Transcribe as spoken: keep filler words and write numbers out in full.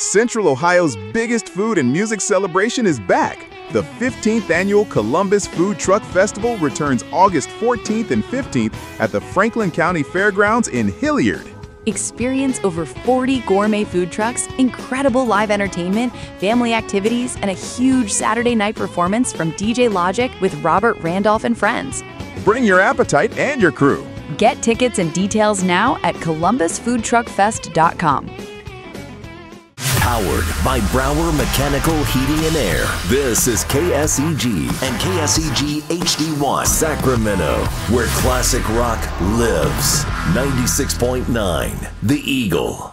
Central Ohio's biggest food and music celebration is back. The fifteenth Annual Columbus Food Truck Festival returns August fourteenth and fifteenth at the Franklin County Fairgrounds in Hilliard. Experience over forty gourmet food trucks, incredible live entertainment, family activities, and a huge Saturday night performance from D J Logic with Robert Randolph and friends. Bring your appetite and your crew. Get tickets and details now at columbus food truck fest dot com. Powered by Brower Mechanical Heating and Air. This is K S E G and K S E G H D one Sacramento, where classic rock lives. ninety-six point nine The Eagle.